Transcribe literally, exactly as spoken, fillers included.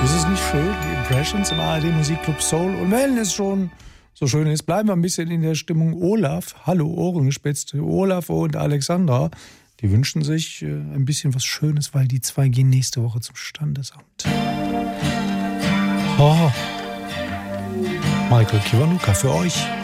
Ist es nicht schön? Die Impressions im A R D Musikclub Soul. Und wenn es schon so schön ist, bleiben wir ein bisschen in der Stimmung. Olaf, hallo Ohrengespitze, Olaf und Alexandra, die wünschen sich äh, ein bisschen was Schönes, weil die zwei gehen nächste Woche zum Standesamt. Oh. Michael Kiwanuka für euch.